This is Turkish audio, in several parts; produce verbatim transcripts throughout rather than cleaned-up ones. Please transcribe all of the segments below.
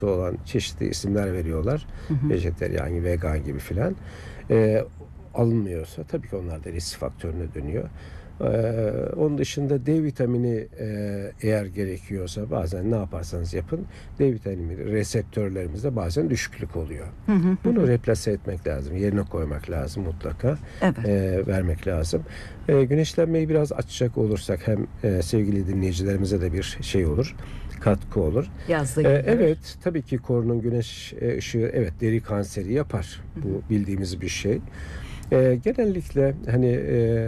olan çeşitli isimler veriyorlar. Hı hı. Vejeteryan, vegan gibi filan. Ee, alınmıyorsa tabii ki onlar da risk faktörüne dönüyor. Ee, onun dışında D vitamini e, eğer gerekiyorsa bazen ne yaparsanız yapın D vitamini reseptörlerimizde bazen düşüklük oluyor. Hı hı, Bunu hı. replase etmek lazım. Yerine koymak lazım mutlaka. Evet. E, vermek lazım. E, güneşlenmeyi biraz açacak olursak hem e, sevgili dinleyicilerimize de bir şey olur. Katkı olur. Yazda Ee, gider. evet, tabii ki korunun güneş e, ışığı evet deri kanseri yapar. Hı hı. Bu bildiğimiz bir şey. Ee, genellikle hani e,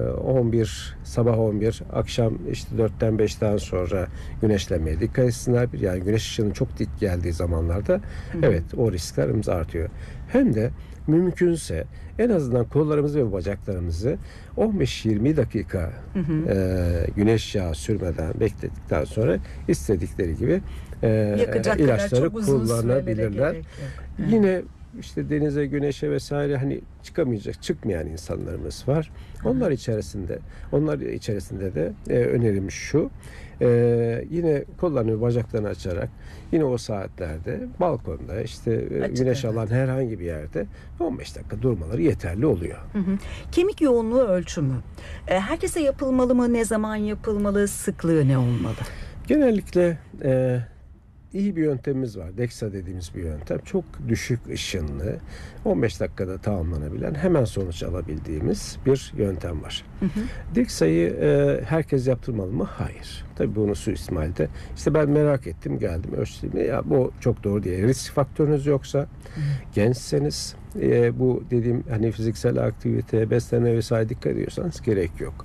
on bir sabah on bir akşam işte dörtten beşten sonra güneşlenmeye dikkat etsinler. Bir yani güneş ışığının çok dik geldiği zamanlarda Hı hı. evet o risklerimiz artıyor. Hem de mümkünse en azından kollarımızı ve bacaklarımızı on beş yirmi dakika Hı hı. e, güneş yağı sürmeden bekledikten sonra istedikleri gibi e, Yakacak kadar ilaçları çok uzun sürelere kullanabilirler. gerek yok. Yine işte denize, güneşe vesaire hani çıkamayacak, çıkmayan insanlarımız var. Onlar içerisinde, onlar içerisinde de e, önerim şu. E, yine kollarını ve bacaklarını açarak yine o saatlerde balkonda işte e, Açık güneş hava. alan herhangi bir yerde on beş dakika durmaları yeterli oluyor. Hı hı. Kemik yoğunluğu ölçümü. E, herkese yapılmalı mı? Ne zaman yapılmalı? Sıklığı ne olmalı? Genellikle e, iyi bir yöntemimiz var. DEXA dediğimiz bir yöntem. Çok düşük ışınlı, on beş dakikada tamamlanabilen, hemen sonuç alabildiğimiz bir yöntem var. Hı hı. DEXA'yı e, herkes yaptırmalı mı? Hayır. Tabii bunu suistimalde. İşte ben merak ettim, geldim, ölçtüm. Ya bu çok doğru değil. Risk faktörünüz yoksa, hı. gençseniz, e, bu dediğim hani fiziksel aktivite, beslenme vesaire dikkat ediyorsanız gerek yok.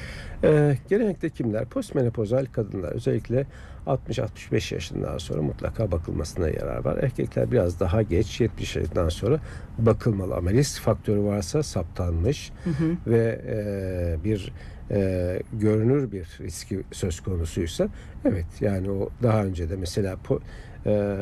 Ee, genellikle kimler? Postmenopozal kadınlar, özellikle altmış altmış beş yaşından sonra mutlaka bakılmasına yarar var. Erkekler biraz daha geç, yetmiş yaşından sonra bakılmalı. Ama risk faktörü varsa saptanmış Hı hı. ve e, bir e, görünür bir riski söz konusuysa evet yani o daha önce de mesela po, e,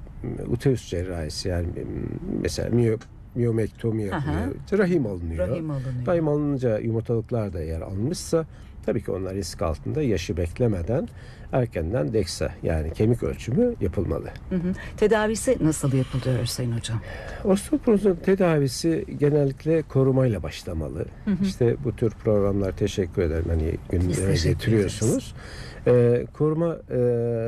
uterus cerrahisi yani mesela miyo miyomektomi yapılıyor. Aha. Rahim alınıyor. Rahim alınıyor. Rahim alınınca yumurtalıklar da eğer alınmışsa tabii ki onlar risk altında, yaşı beklemeden erkenden DEXA yani kemik ölçümü yapılmalı. Hı hı. Tedavisi nasıl yapılıyor Sayın Hocam? Osteoporozun tedavisi genellikle korumayla başlamalı. Hı hı. İşte bu tür programlar, teşekkür ederim hani gündeme getiriyorsunuz. Ee, koruma e,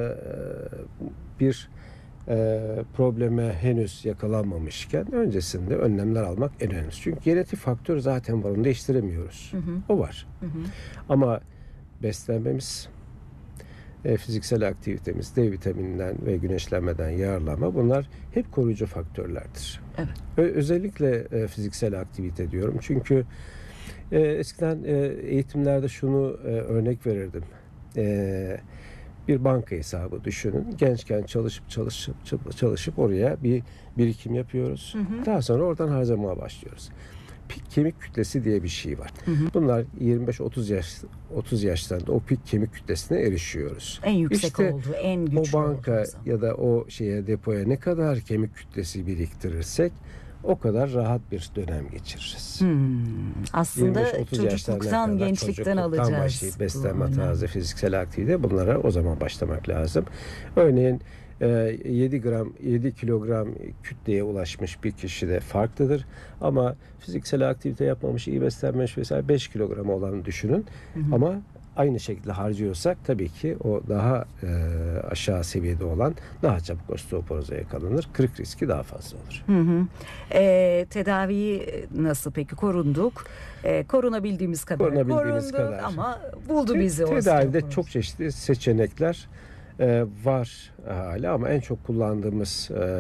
bir e, probleme henüz yakalanmamışken öncesinde önlemler almak en önemlisi. Çünkü genetik faktör zaten var, onu değiştiremiyoruz. Hı hı. O var. Hı hı. Ama beslenmemiz, e, fiziksel aktivitemiz, D vitamininden ve güneşlenmeden yararlanma, bunlar hep koruyucu faktörlerdir. Evet. Ö- özellikle e, fiziksel aktivite diyorum. Çünkü e, eskiden e, eğitimlerde şunu e, örnek verirdim. E, bir banka hesabı düşünün. Gençken çalışıp çalışıp çalışıp oraya bir birikim yapıyoruz. Hı hı. Daha sonra oradan harcamaya başlıyoruz. Pik kemik kütlesi diye bir şey var. Hı hı. Bunlar yirmi beş otuz yaş otuz yaşlarında o pik kemik kütlesine erişiyoruz. En yüksek işte olduğu, en güçlü o banka ya da o şeye, depoya ne kadar kemik kütlesi biriktirirsek o kadar rahat bir dönem geçiririz. Hmm. Aslında çocukluktan, gençlikten alacağız. Başlayıp beslenme tarzı, fiziksel aktivite, bunlara o zaman başlamak lazım. Örneğin yedi gram, yedi kilogram kütleye ulaşmış bir kişi de farklıdır. Ama fiziksel aktivite yapmamış, iyi beslenmiş vesaire beş kilogram olanı düşünün. Hı hı. Ama aynı şekilde harcıyorsak tabii ki o daha e, aşağı seviyede olan daha çabuk osteoporoza yakalanır. Kırık riski daha fazla olur. Hı hı. E, tedaviyi nasıl peki? Korunduk. E, korunabildiğimiz kadar korunabildiğimiz korunduk kadar. Ama buldu bizi Te- Tedavide çok çeşitli seçenekler e, var hala ama en çok kullandığımız e,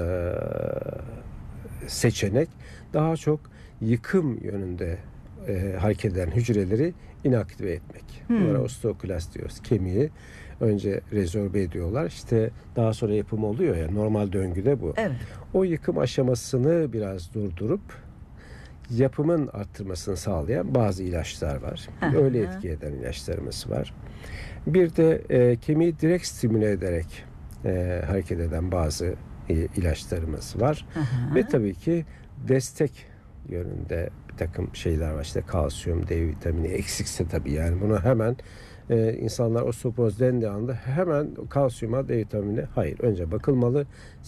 seçenek daha çok yıkım yönünde e, hareket eden hücreleri inaktive etmek. Hmm. Bunlara osteoklast diyoruz. Kemiği önce rezorbe ediyorlar. İşte daha sonra yapım oluyor ya, normal döngüde bu. Evet. O yıkım aşamasını biraz durdurup yapımın arttırmasını sağlayan bazı ilaçlar var. Aha. Öyle etki eden ilaçlarımız var. Bir de e, kemiği direkt stimüle ederek e, hareket eden bazı e, ilaçlarımız var. Aha. Ve tabii ki destek yönünde bir takım şeyler var. İşte kalsiyum, D vitamini eksikse tabii yani bunu hemen e, insanlar osteoporoz dendiği anda hemen kalsiyuma, D vitamini hayır. Önce bakılmalı.